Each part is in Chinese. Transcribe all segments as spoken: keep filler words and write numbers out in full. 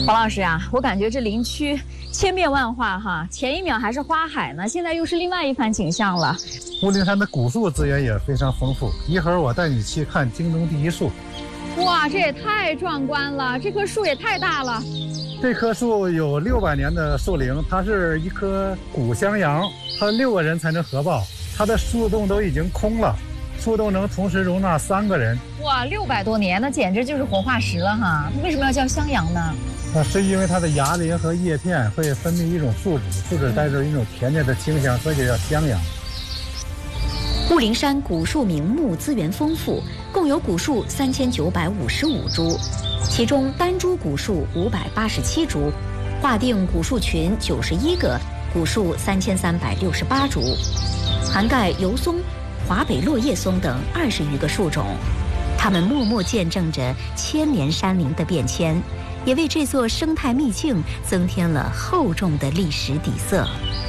黄老师啊，我感觉这林区千变万化哈，前一秒还是花海呢，现在又是另外一番景象了。 雾灵山的古树资源也非常丰富，一会儿我带你去看京东第一树。 哇，这也太壮观了，这棵树也太大了。 这棵树有六百年的树龄，它是一棵古襄杨，它六个人才能合抱，它的树洞都已经空了，树洞能同时容纳三个人。 哇，六百多年，那简直就是活化石了哈！为什么要叫襄杨呢？ 那是因为它的芽鳞和叶片会分泌一种树脂，树脂带着一种甜甜的清香，所以叫襄杨。 雾灵山古树名木资源丰富，共有古树三千九百五十五株，其中单株古树五百八十七株，划定古树群九十一个，古树三千三百六十八株，涵盖油松、华北落叶松等二十余个树种。它们默默见证着千年山林的变迁，也为这座生态秘境增添了厚重的历史底色。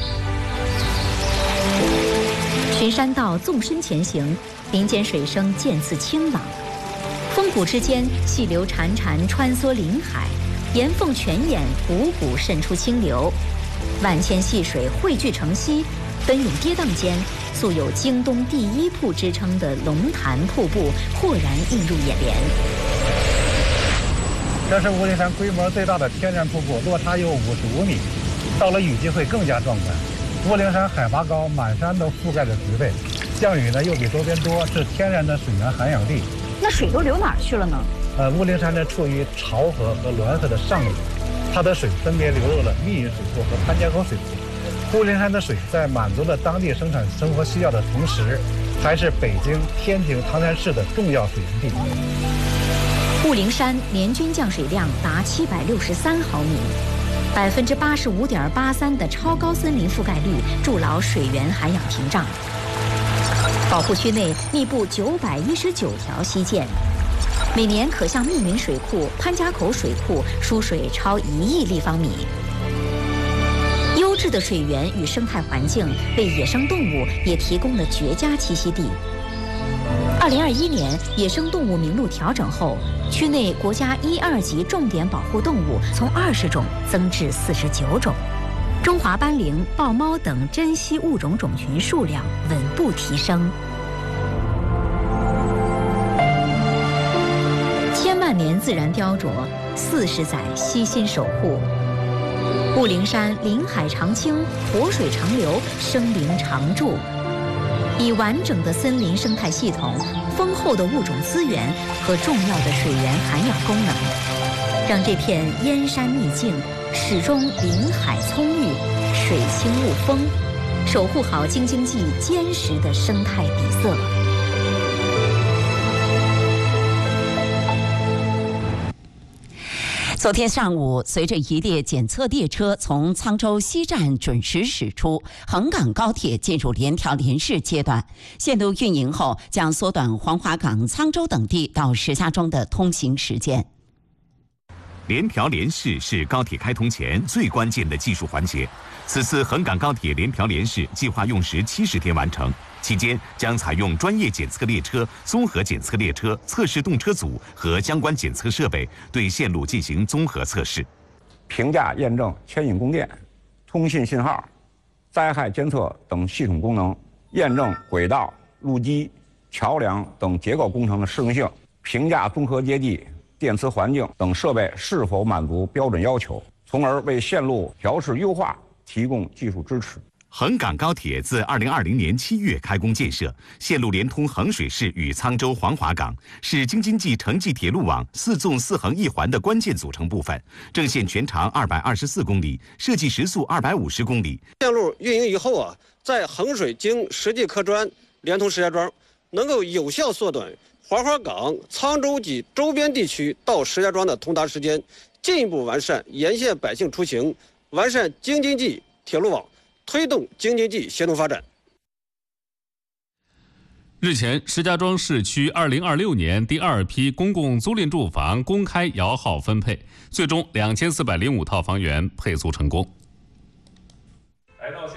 群山道纵深前行，林间水声渐次清朗，峰谷之间细流潺潺穿梭林海，岩缝泉眼汩汩渗出清流，万千细水汇聚成溪，奔涌跌宕间，素有京东第一瀑之称的龙潭瀑布豁然映入眼帘。 这是雾灵山规模最大的天然瀑布，落差有五十五米，到了雨季会更加壮观。雾灵山海拔高，满山都覆盖着植被，降雨呢又比周边多，是天然的水源涵养地。 那水都流哪儿去了呢？ 呃，雾灵山呢处于潮河和滦河的上游，它的水分别流入了密云水库和潘家口水库。雾灵山的水在满足了当地生产生活需要的同时，还是北京、天津、唐山市的重要水源地。 雾灵山年均降水量达七百六十三毫米，百分之八十五点八三的超高森林覆盖率筑牢水源涵养屏障。保护区内密布九百一十九条溪涧，每年可向密云水库、潘家口水库输水超一亿立方米。优质的水源与生态环境为野生动物也提供了绝佳栖息地。二零二一年野生动物名录调整后，区内国家一二级重点保护动物从二十种增至四十九种，中华斑羚、豹猫等珍稀物种种群数量稳步提升。千万年自然雕琢，四十载悉心守护。雾灵山林海常青，活水长流，生灵常驻。以完整的森林生态系统、丰厚的物种资源和重要的水源涵养功能，让这片燕山秘境始终林海葱郁，水清雾丰，守护好京津冀坚实的生态底色。 昨天上午，随着一列检测列车从沧州西站准时驶出，横港高铁进入联调联试阶段。线路运营后，将缩短黄骅港、沧州等地到石家庄的通行时间。 联调联试是高铁开通前最关键的技术环节。此次横港高铁联调联试计划用时七十天完成，期间将采用专业检测列车、综合检测列车、测试动车组和相关检测设备，对线路进行综合测试， 评价验证牵引供电、通信信号、灾害监测等系统功能，验证轨道、路基、桥梁等结构工程的适用性，评价综合接地、电磁环境等设备是否满足标准要求，从而为线路调试优化提供技术支持。 横港高铁自二零二零年七月开工建设，线路连通衡水市与沧州黄骅港，是京津冀城际铁路网四纵四横一环的关键组成部分。正线全长二百二十四公里，设计时速二百五十公里。 线路运营以后啊，在衡水经实际客专连通石家庄，能够有效缩短黄骅港、沧州及周边地区到石家庄的通达时间，进一步完善沿线百姓出行，完善京津冀铁路网，推动京津冀协同发展。 日前，石家庄市区二零二六年第二批公共租赁住房公开摇号分配，最终两千四百零五套房源配租成功。来到现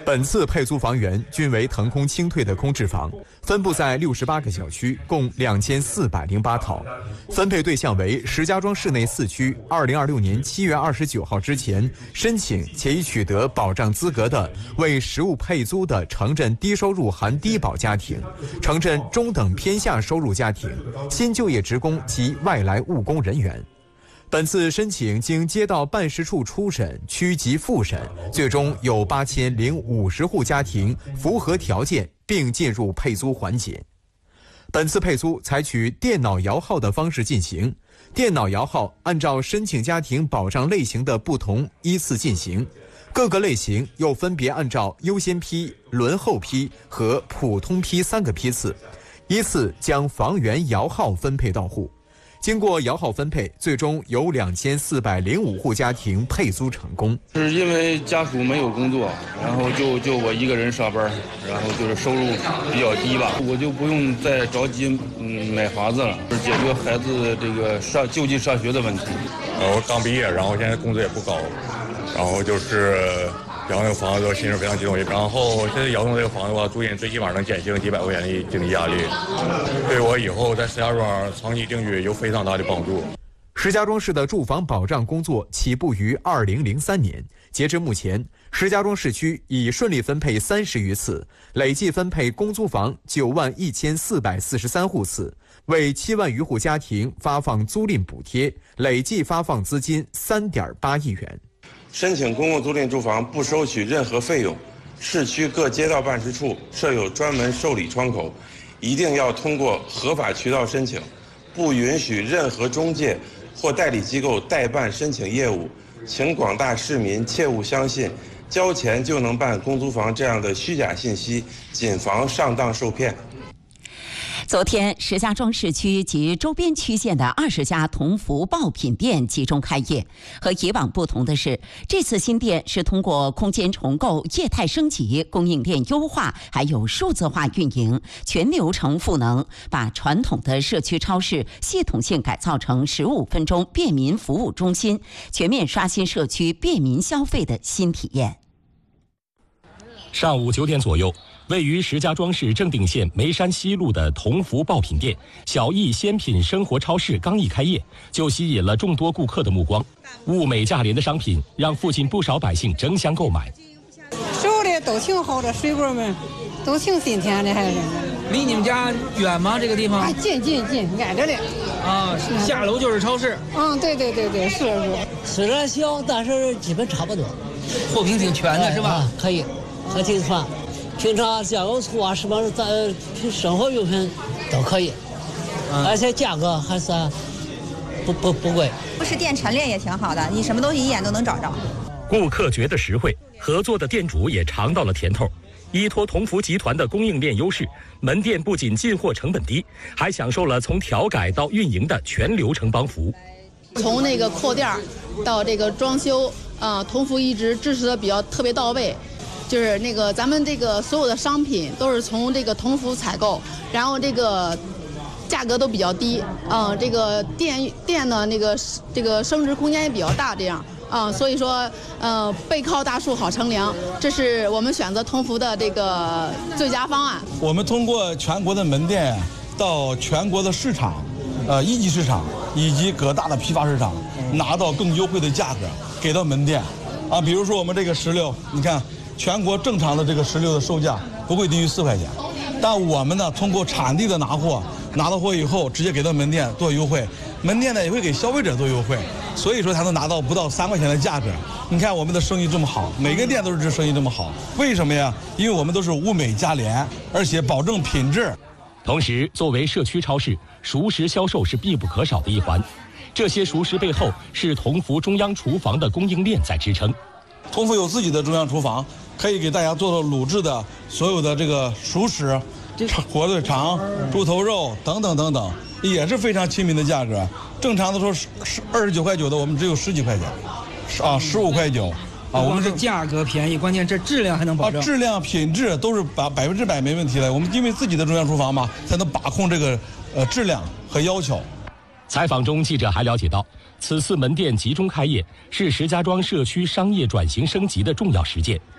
本次配租房源均为腾空清退的空置房，分布在六十八个小区，共两千四百零八套。分配对象为石家庄市内四区二零二六年七月二十九号之前申请且已取得保障资格的为实物配租的城镇低收入含低保家庭、城镇中等偏下收入家庭、新就业职工及外来务工人员。本次申请经街道办事处初审、区级复审，最终有八千零五十户家庭符合条件并进入配租环节。本次配租采取电脑摇号的方式进行，电脑摇号按照申请家庭保障类型的不同依次进行，各个类型又分别按照优先批、轮候批和普通批三个批次，依次将房源摇号分配到户。经过摇号分配，最终有两千四百零五户家庭配租成功。 是因为家属没有工作，然后就就我一个人上班，然后就是收入比较低吧，我就不用再着急嗯买房子了，解决孩子这个上就近上学的问题。 呃，我刚毕业，然后现在工资也不高，然后就是摇那个房子，心里非常激动。然后现在摇动这个房子的话，租金最起码能减轻几百块钱的经济压力，对我以后在石家庄长期定居有非常大的帮助。 石家庄市的住房保障工作起步于二零零三年，截至目前，石家庄市区已顺利分配三十余次，累计分配公租房九万一千四百四十三户次，为七万余户家庭发放租赁补贴，累计发放资金三点八亿元。 申请公共租赁住房不收取任何费用，市区各街道办事处设有专门受理窗口，一定要通过合法渠道申请，不允许任何中介或代理机构代办申请业务，请广大市民切勿相信交钱就能办公租房这样的虚假信息，谨防上当受骗。 昨天，石家庄市区及周边区县的二十家同福爆品店集中开业。和以往不同的是，这次新店是通过空间重构、业态升级、供应链优化，还有数字化运营，全流程赋能，把传统的社区超市系统性改造成十五分钟便民服务中心，全面刷新社区便民消费的新体验。 上午九点左右，位于石家庄市正定县眉山西路的同福爆品店小益鲜品生活超市刚一开业，就吸引了众多顾客的目光。物美价廉的商品让附近不少百姓争相购买。 收的都挺好的，水果们都挺新鲜的，还是。 离你们家远吗？这个地方？ 啊，近近近，挨着的。 啊，下楼就是超市。 嗯，对对对对，是是。 虽然小，但是基本差不多。 货品挺全的，是吧？ 啊、可以，还挺全。平常酱油醋啊，什么咱生活用品都可以，嗯、而且价格还算不不不贵。 不是店陈列也挺好的，你什么东西一眼都能找着。 顾客觉得实惠，合作的店主也尝到了甜头。依托同福集团的供应链优势，门店不仅进货成本低，还享受了从调改到运营的全流程帮扶。 从那个扩店到这个装修，啊、呃，同福一直支持的比较特别到位。就是那个咱们这个所有的商品都是从这个同福采购，然后这个价格都比较低，嗯、呃，这个店店呢那个这个升值空间也比较大，这样啊、呃，所以说呃背靠大树好乘凉，这是我们选择同福的这个最佳方案。 我们通过全国的门店到全国的市场，呃一级市场以及各大的批发市场，拿到更优惠的价格给到门店，啊，比如说我们这个石榴，你看。全国正常的这个石榴的售价不会低于四块钱，但我们呢通过产地的拿货，拿到货以后直接给到门店做优惠，门店呢也会给消费者做优惠，所以说才能拿到不到三块钱的价格。你看我们的生意这么好，每个店都是这生意这么好，为什么呀？因为我们都是物美价廉，而且保证品质。 同时，作为社区超市，熟食销售是必不可少的一环。这些熟食背后是同福中央厨房的供应链在支撑。 同福有自己的中央厨房，可以给大家做到卤制的所有的这个熟食，火腿肠、猪头肉等等等等，也是非常亲民的价格。正常的说是二十九块九的，我们只有十几块钱，啊，十五块九。啊， 我们这价格便宜，关键这质量还能保证。 啊、质量、品质都是百百分之百没问题的。我们因为自己的中央厨房嘛，才能把控这个呃质量和要求。 采访中，记者还了解到，此次门店集中开业是石家庄社区商业转型升级的重要实践。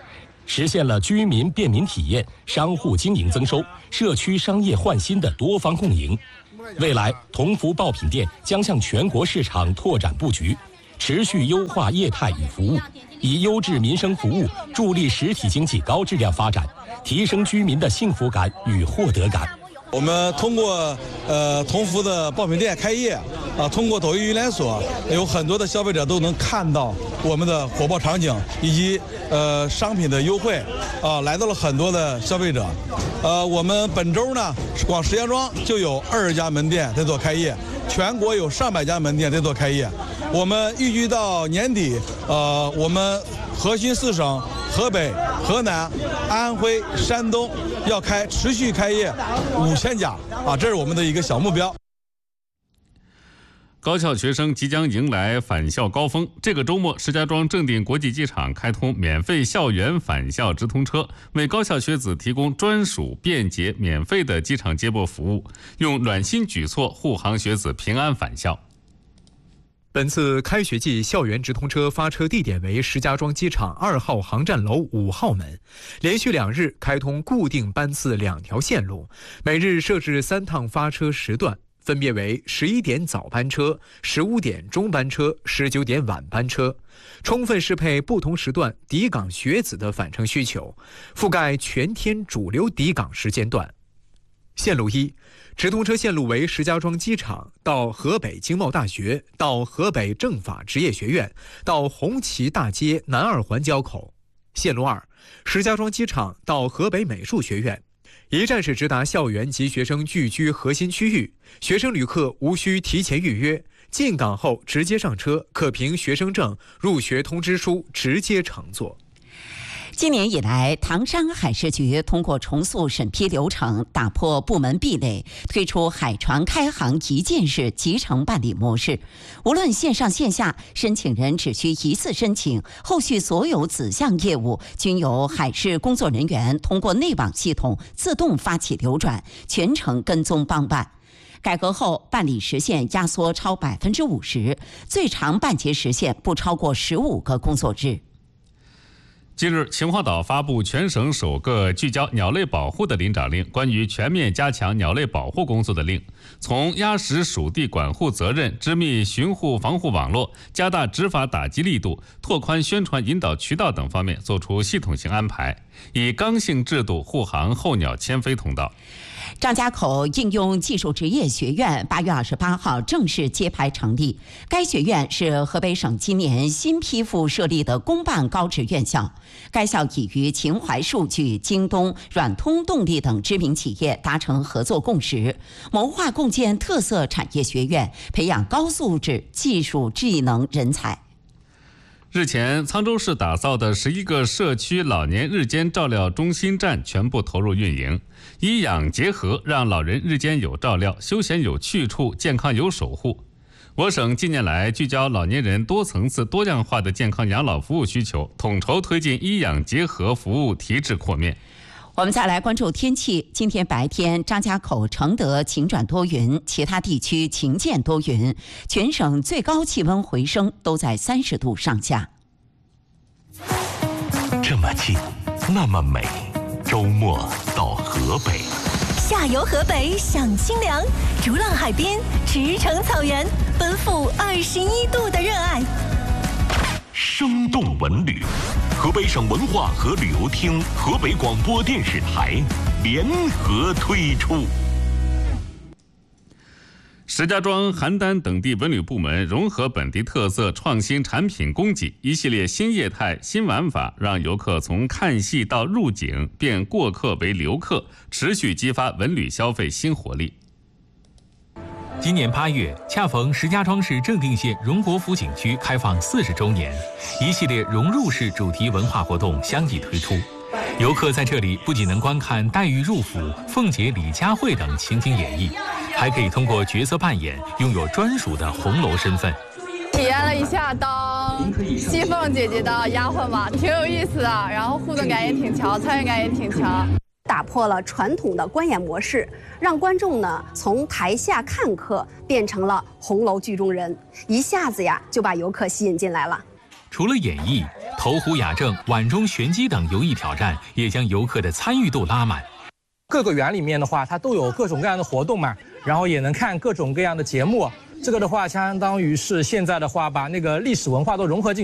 实现了居民便民体验、商户经营增收、社区商业焕新的多方共赢。未来，同福爆品店将向全国市场拓展布局，持续优化业态与服务，以优质民生服务助力实体经济高质量发展，提升居民的幸福感与获得感。 我们通过呃同福的爆品店开业啊，通过抖音云连锁，有很多的消费者都能看到我们的火爆场景以及呃商品的优惠啊，来到了很多的消费者。呃，我们本周呢，光石家庄就有二十家门店在做开业，全国有上百家门店在做开业。我们预计到年底，呃，我们核心四省河北、河南、安徽、山东要开持续开业五千家啊，这是我们的一个小目标。 高校学生即将迎来返校高峰。这个周末，石家庄正定国际机场开通免费校园返校直通车，为高校学子提供专属、便捷、免费的机场接驳服务，用暖心举措护航学子平安返校。 本次开学季校园直通车发车地点为石家庄机场二号航站楼五号门，连续两日开通固定班次两条线路，每日设置三趟发车时段，分别为十一点早班车、十五点中班车、十九点晚班车，充分适配不同时段抵港学子的返程需求，覆盖全天主流抵港时间段。线路一，直通车线路为石家庄机场到河北经贸大学，到河北政法职业学院，到红旗大街南二环交口。线路二，石家庄机场到河北美术学院，一站式直达校园及学生聚居核心区域，学生旅客无需提前预约，进港后直接上车，可凭学生证、入学通知书直接乘坐。 今年以来，唐山海事局通过重塑审批流程，打破部门壁垒，推出海船开航一键式集成办理模式。无论线上线下，申请人只需一次申请，后续所有子项业务均由海事工作人员通过内网系统自动发起流转，全程跟踪帮办。改革后，办理时限压缩超百分之五十，最长办结时限不超过十五个工作日。 近日，秦皇岛发布全省首个聚焦鸟类保护的临长令，关于全面加强鸟类保护工作的令，从压实属地管护责任、织密巡护防护网络、加大执法打击力度、拓宽宣传引导渠道等方面作出系统性安排，以刚性制度护航候鸟迁飞通道。 张家口应用技术职业学院八月二十八号正式揭牌成立。该学院是河北省今年新批复设立的公办高职院校。该校已与秦淮数据、京东、软通动力等知名企业达成合作共识，谋划共建特色产业学院，培养高素质技术技能人才。 日前，沧州市打造的十一个社区老年日间照料中心站全部投入运营，医养结合，让老人日间有照料，休闲有去处，健康有守护。我省近年来聚焦老年人多层次多样化的健康养老服务需求，统筹推进医养结合服务提质扩面。 我们再来关注天气。今天白天，张家口、承德晴转多云，其他地区晴见多云，全省最高气温回升，都在三十度上下。 这么近，那么美，周末到河北。 下游河北享清凉，逐浪海边，驰骋草原，奔赴二十一度的热爱。 生动文旅，河北省文化和旅游厅、河北广播电视台联合推出。 石家庄、邯郸等地文旅部门融合本地特色、创新产品供给，一系列新业态、新玩法，让游客从看戏到入景，变过客为留客，持续激发文旅消费新活力。 今年八月，恰逢石家庄市正定县荣国府景区开放四十周年，一系列融入式主题文化活动相继推出。游客在这里不仅能观看黛玉入府、凤姐李佳慧等情景演绎，还可以通过角色扮演拥有专属的红楼身份。 体验了一下当西凤姐姐的丫鬟吧，挺有意思的，然后互动感也挺强，参与感也挺强。 打破了传统的观演模式，让观众呢从台下看客变成了红楼剧中人，一下子呀就把游客吸引进来了。 除了演绎， 投壶雅正、碗中玄机等游艺挑战，也将游客的参与度拉满。 各个园里面的话，它都有各种各样的活动嘛，然后也能看各种各样的节目。这个的话，相当于是现在的话，把那个历史文化都融合进。